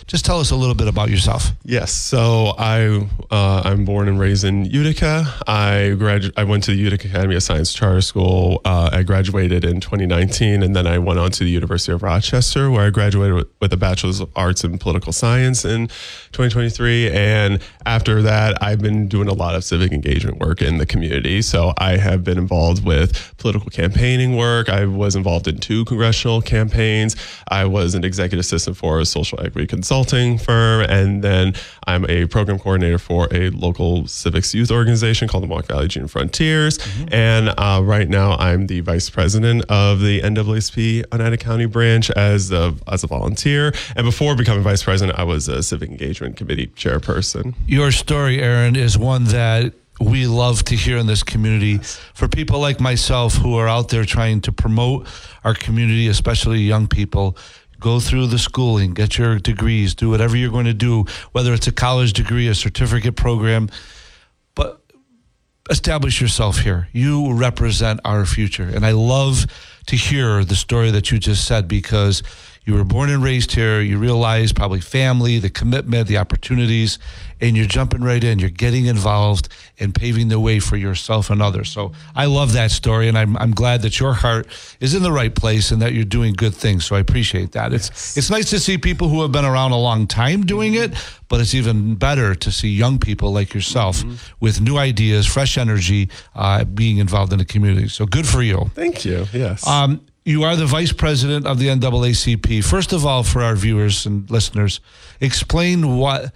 just tell us a little bit about yourself. Yes. So I'm born and raised in Utica. I went to the Utica Academy of Science Charter School. I graduated in 2019, and then I went on to the University of Rochester, where I graduated with a Bachelor's of Arts in Political Science in 2023. And after that, I've been doing a lot of civic engagement work in the community. So I have been involved with political campaigning work. I was involved in 2 congressional campaigns. I was an executive assistant for a social equity consulting firm, and then I'm a program coordinator for a local civics youth organization called the Mohawk Valley Junior Frontiers. And right now I'm the vice president of the NAACP Oneida County branch as a volunteer. And before becoming vice president, I was a civic engagement committee chairperson. Your story, Aaron, is one that we love to hear in this community. For people like myself who are out there trying to promote our community, especially young people, go through the schooling, get your degrees, do whatever you're going to do, whether it's a college degree, a certificate program, but establish yourself here. You represent our future. And I love to hear the story that you just said, because you were born and raised here. You realize probably family, the commitment, the opportunities, and you're jumping right in. You're getting involved and paving the way for yourself and others. So I love that story, and I'm glad that your heart is in the right place and that you're doing good things. So I appreciate that. It's nice to see people who have been around a long time doing it, but it's even better to see young people like yourself with new ideas, fresh energy, being involved in the community. So good for you. Thank you. Yes. You are the vice president of the NAACP. First of all, for our viewers and listeners, explain what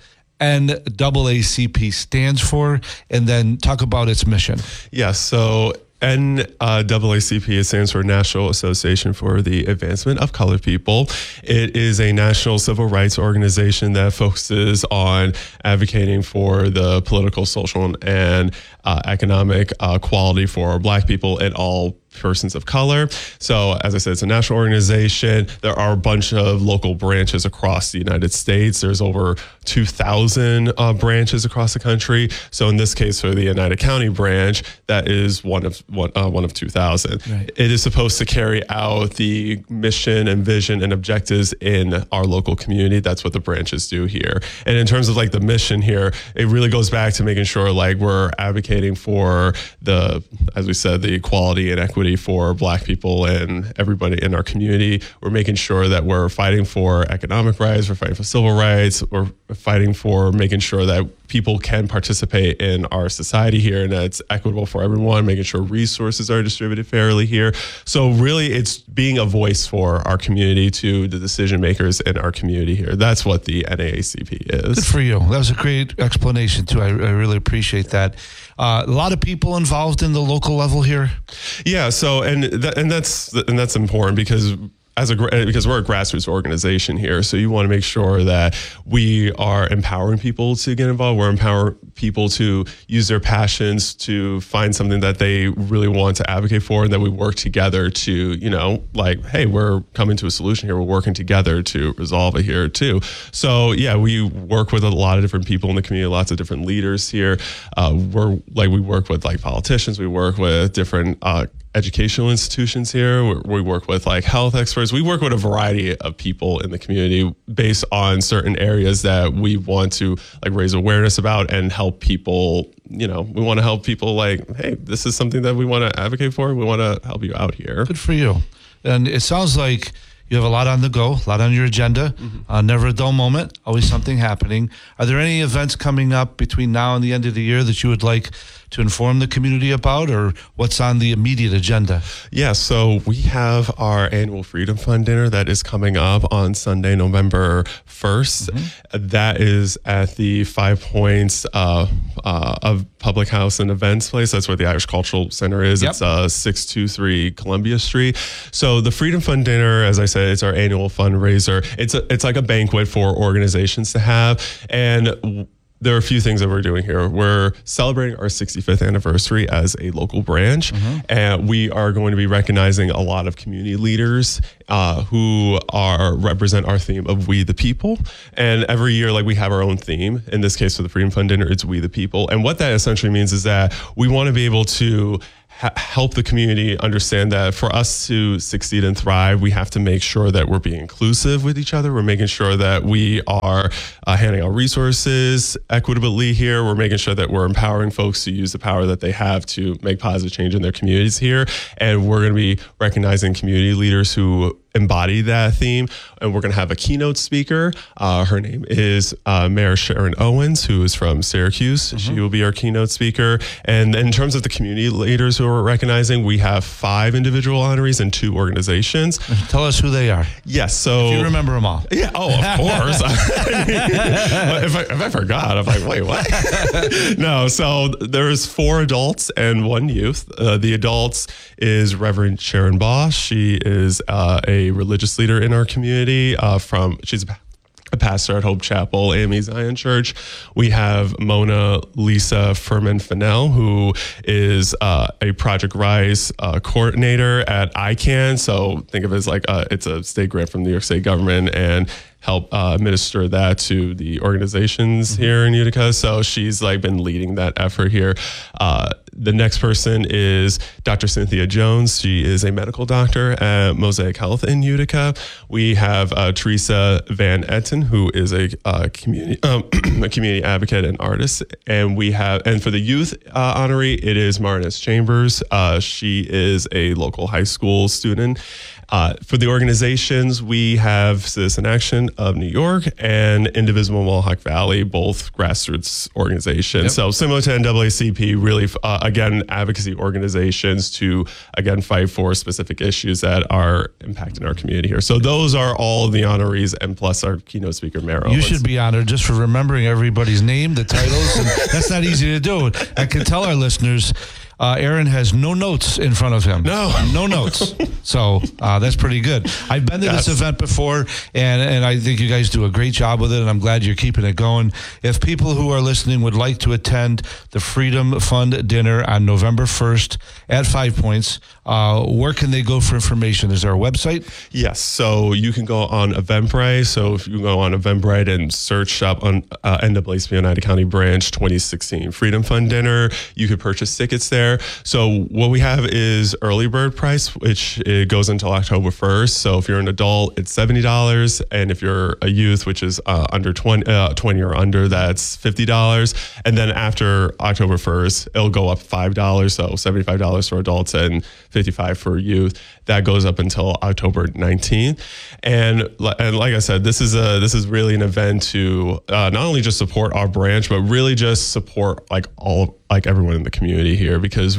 NAACP stands for, and then talk about its mission. Yes. So NAACP stands for National Association for the Advancement of Colored People. It is a national civil rights organization that focuses on advocating for the political, social, and economic equality for Black people and all persons of color. So, as I said, it's a national organization. There are a bunch of local branches across the United States. There's over 2,000 branches across the country. So, in this case, for the Oneida County branch, that is one of 2,000. Right. It is supposed to carry out the mission and vision and objectives in our local community. That's what the branches do here. And in terms of like the mission here, it really goes back to making sure like we're advocating for as we said, the equality and equity for Black people and everybody in our community. We're making sure that we're fighting for economic rights, we're fighting for civil rights, we're fighting for making sure that people can participate in our society here and that it's equitable for everyone, making sure resources are distributed fairly here. So really it's being a voice for our community to the decision makers in our community here. That's what the NAACP is. Good for you. That was a great explanation too. I really appreciate that. A lot of people involved in the local level here. Yeah. So and that's important because we're a grassroots organization here, so you want to make sure that we are empowering people to get involved. We're empowering people to use their passions to find something that they really want to advocate for, and that we work together to, like, hey, we're coming to a solution here. We're working together to resolve it here too. So yeah, we work with a lot of different people in the community, lots of different leaders here. We work with like politicians. We work with different educational institutions here. We work with like health experts. We work with a variety of people in the community based on certain areas that we want to like raise awareness about and help people. We want to help people like, hey, this is something that we want to advocate for. We want to help you out here. Good for you. And it sounds like you have a lot on the go, a lot on your agenda. Never a dull moment, always something happening. Are there any events coming up between now and the end of the year that you would like to inform the community about, or what's on the immediate agenda? Yeah, so we have our annual Freedom Fund dinner that is coming up on Sunday, November 1st. That is at the 5 Points of Public House and Events Place. That's where the Irish Cultural Center is. Yep. It's 623 Columbia Street. So the Freedom Fund dinner, as I said, it's our annual fundraiser. It's like a banquet for organizations to have. And there are a few things that we're doing here. We're celebrating our 65th anniversary as a local branch, and we are going to be recognizing a lot of community leaders who represent our theme of We the People. And every year, like, we have our own theme. In this case, for the Freedom Fund dinner, it's We the People. And what that essentially means is that we want to be able to help the community understand that for us to succeed and thrive, we have to make sure that we're being inclusive with each other. We're making sure that we are handing out resources equitably here. We're making sure that we're empowering folks to use the power that they have to make positive change in their communities here. And we're going to be recognizing community leaders who embody that theme. And we're going to have a keynote speaker. Her name is Mayor Sharon Owens, who is from Syracuse. She will be our keynote speaker. And in terms of the community leaders who we're recognizing, we have 5 individual honorees and 2 organizations. Tell us who they are. Yes. So if you remember them all. Yeah. Oh, of course. if I forgot, I'm like, wait, what? No. So there's 4 adults and 1 youth. The adults is Reverend Sharon Bosch. She is a religious leader in our community. She's a pastor at Hope Chapel, AME Zion Church. We have Mona Lisa Furman Fennell, who is a Project Rise coordinator at ICANN. So think of it as like it's a state grant from the New York State government, and help administer that to the organizations here in Utica. So she's like been leading that effort here. The next person is Dr. Cynthia Jones. She is a medical doctor at Mosaic Health in Utica. We have Teresa Van Etten, who is a community advocate and artist. And for the youth honoree, it is Marnus Chambers. She is a local high school student. For the organizations, we have Citizen Action of New York and Indivisible Mohawk Valley, both grassroots organizations. Yep. So similar to NAACP, really, again, advocacy organizations to, again, fight for specific issues that are impacting our community here. So those are all of the honorees, and plus our keynote speaker, Mayor Owens. You should be honored just for remembering everybody's name, the titles, and that's not easy to do. I can tell our listeners, Aaron has no notes in front of him. No notes. So that's pretty good. I've been to this event before, and I think you guys do a great job with it, and I'm glad you're keeping it going. If people who are listening would like to attend the Freedom Fund dinner on November 1st at 5 Points, where can they go for information? Is there a website? Yes. So you can go on Eventbrite. So if you go on Eventbrite and search up on NAACP Oneida County Branch 2016 Freedom Fund dinner, you could purchase tickets there. So what we have is early bird price, which it goes until October 1st. So if you're an adult, it's $70. And if you're a youth, which is under 20 or under, that's $50. And then after October 1st, it'll go up $5. So $75 for adults and $55 for youth. That goes up until October 19th. And like I said, this is really an event to not only just support our branch, but really just support everyone in the community here, because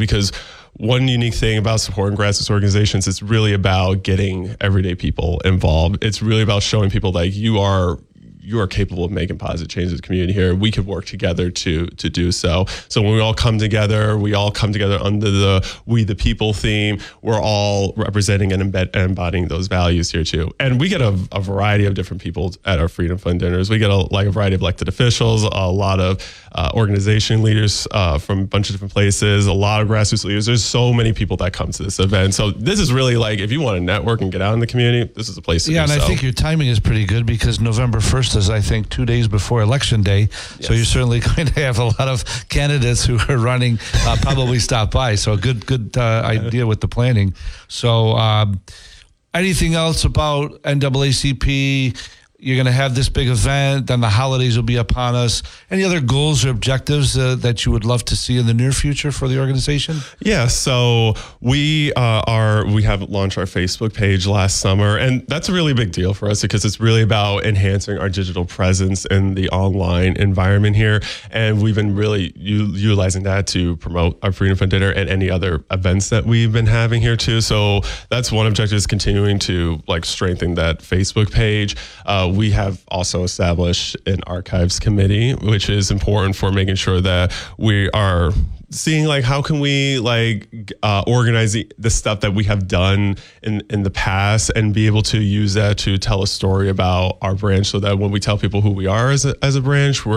one unique thing about supporting grassroots organizations is really about getting everyday people involved. It's really about showing people like you are capable of making positive changes in the community here. We could work together to do so. So when we all come together under the We the People theme. We're all representing and embodying those values here too. And we get a variety of different people at our Freedom Fund dinners. We get a variety of elected officials, a lot of organization leaders from a bunch of different places, a lot of grassroots leaders. There's so many people that come to this event. So this is really if you want to network and get out in the community, this is a place to do so. Yeah, and I think your timing is pretty good, because November 1st is, I think, 2 days before Election Day. Yes. So you're certainly going to have a lot of candidates who are running probably stop by. So good idea with the planning. So anything else about NAACP? You're going to have this big event, then the holidays will be upon us. Any other goals or objectives that you would love to see in the near future for the organization? Yeah, so we have launched our Facebook page last summer, and that's a really big deal for us because it's really about enhancing our digital presence in the online environment here. And we've been really utilizing that to promote our Freedom Fund dinner and any other events that we've been having here too. So that's one objective, is continuing to strengthen that Facebook page. We have also established an archives committee, which is important for making sure that we are seeing how can we organize the stuff that we have done in the past and be able to use that to tell a story about our branch, so that when we tell people who we are as a branch, we're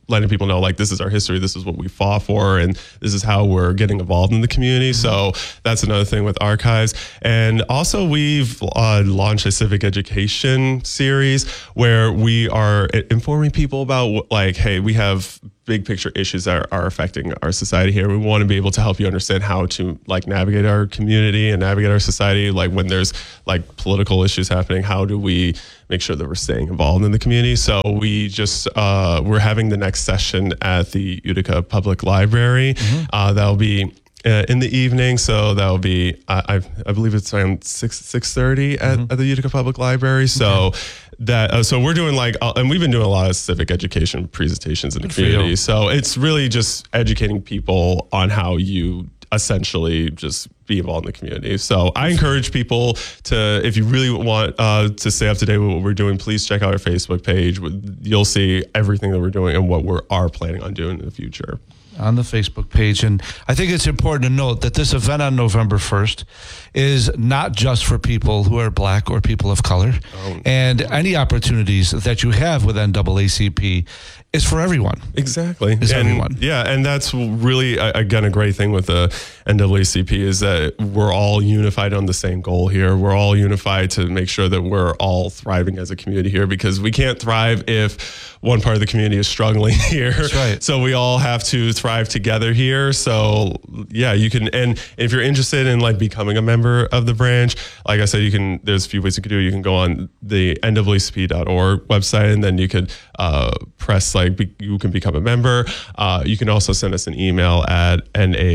letting people know, like, this is our history, this is what we fought for, and this is how we're getting involved in the community. So that's another thing with Archives. And also we've launched a civic education series where we are informing people about, like, hey, we have big picture issues that are affecting our society here. We want to be able to help you understand how to, like, navigate our community and navigate our society. Like, when there's, like, political issues happening, how do we make sure that we're staying involved in the community? So we just, we're having the next session at the Utica Public Library. That'll be in the evening, so that'll be I believe it's around 6:30 at the Utica Public Library. So that so we're doing, like, and we've been doing a lot of civic education presentations in the community. So it's really just educating people on how you essentially just be involved in the community. So I encourage people to, if you really want to stay up to date with what we're doing, please check out our Facebook page. You'll see everything that we're doing and what we are planning on doing in the future on the Facebook page. And I think it's important to note that this event on November 1st is not just for people who are Black or people of color. And any opportunities that you have with NAACP is for everyone. Exactly. Is everyone. Yeah, and that's really, again, a great thing with the NAACP is that we're all unified on the same goal here. We're all unified to make sure that we're all thriving as a community here, because we can't thrive if one part of the community is struggling here. That's right. So we all have to thrive together here. So yeah, you can, and if you're interested in, like, becoming a member of the branch, like I said, there's a few ways you can do it. You can go on the NAACP.org website, and then you could press, like, you can become a member. You can also send us an email at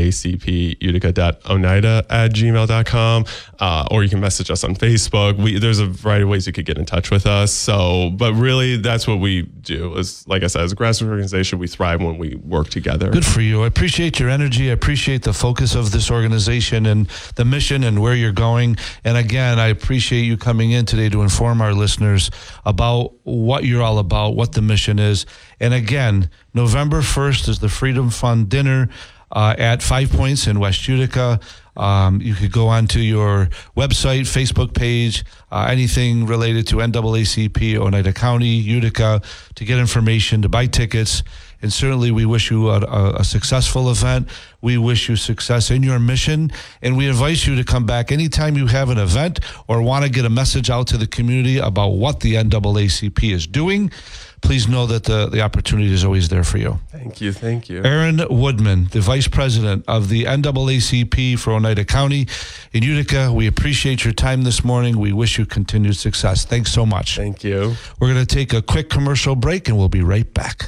naacputica.oneida@gmail.com, or you can message us on Facebook. There's a variety of ways you could get in touch with us. So, but really, that's what we do. Is, like I said, as a grassroots organization, we thrive when we work together. Good for you. I appreciate your energy. I appreciate the focus of this organization and the mission and where you're going. And again, I appreciate you coming in today to inform our listeners about what you're all about, what the mission is. And again, November 1st is the Freedom Fund dinner at 5 Points in West Utica. You could go onto your website, Facebook page, anything related to NAACP, Oneida County, Utica, to get information, to buy tickets. And certainly we wish you a successful event. We wish you success in your mission. And we invite you to come back anytime you have an event or want to get a message out to the community about what the NAACP is doing. Please know that the opportunity is always there for you. Thank you. Thank you. Aaron Woodman, the Vice President of the NAACP for Oneida County in Utica, we appreciate your time this morning. We wish you continued success. Thanks so much. Thank you. We're going to take a quick commercial break, and we'll be right back.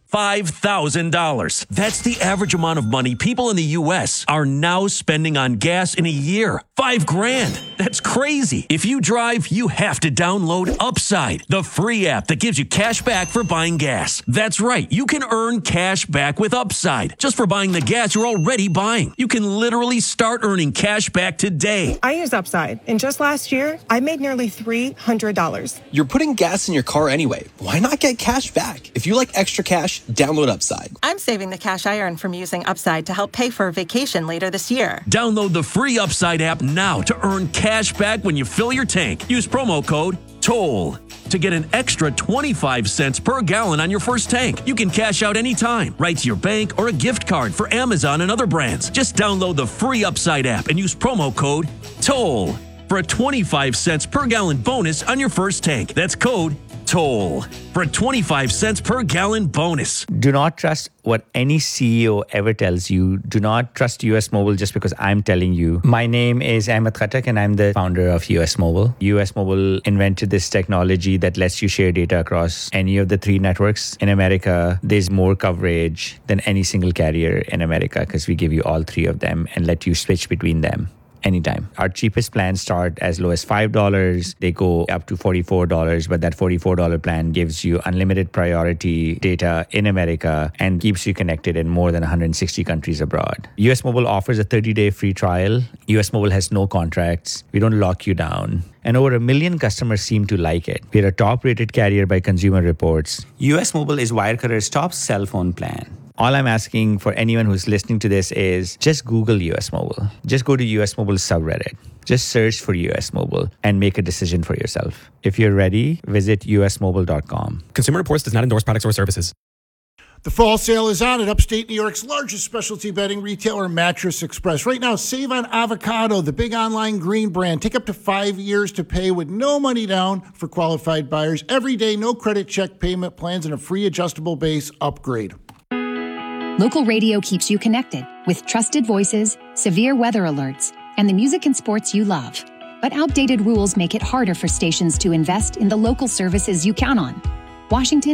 $5,000. That's the average amount of money people in the U.S. are now spending on gas in a year. $5,000. That's crazy. If you drive, you have to download Upside, the free app that gives you cash back for buying gas. That's right. You can earn cash back with Upside just for buying the gas you're already buying. You can literally start earning cash back today. I use Upside, and just last year, I made nearly $300. You're putting gas in your car anyway. Why not get cash back? If you like extra cash, download Upside. I'm saving the cash I earn from using Upside to help pay for a vacation later this year. Download the free Upside app now to earn cash back when you fill your tank. Use promo code TOLL to get an extra 25 cents per gallon on your first tank. You can cash out anytime, right to your bank or a gift card for Amazon and other brands. Just download the free Upside app and use promo code TOLL for a 25 cents per gallon bonus on your first tank. That's code TOLL for a 25 cents per gallon bonus. Do not trust what any CEO ever tells you. Do not trust US Mobile just because I'm telling you. My name is Ahmed Khattak and I'm the founder of US Mobile. US Mobile invented this technology that lets you share data across any of the 3 networks in America. There's more coverage than any single carrier in America because we give you all 3 of them and let you switch between them anytime. Our cheapest plans start as low as $5. They go up to $44, but that $44 plan gives you unlimited priority data in America and keeps you connected in more than 160 countries abroad. US Mobile offers a 30-day free trial. US Mobile has no contracts. We don't lock you down. And over 1 million customers seem to like it. We're a top-rated carrier by Consumer Reports. US Mobile is Wirecutter's top cell phone plan. All I'm asking for anyone who's listening to this is just Google US Mobile. Just go to US Mobile subreddit. Just search for US Mobile and make a decision for yourself. If you're ready, visit usmobile.com. Consumer Reports does not endorse products or services. The fall sale is on at upstate New York's largest specialty bedding retailer, Mattress Express. Right now, save on Avocado, the big online green brand. Take up to 5 years to pay with no money down for qualified buyers. Every day, no credit check payment plans, and a free adjustable base upgrade. Local radio keeps you connected with trusted voices, severe weather alerts, and the music and sports you love. But outdated rules make it harder for stations to invest in the local services you count on. Washington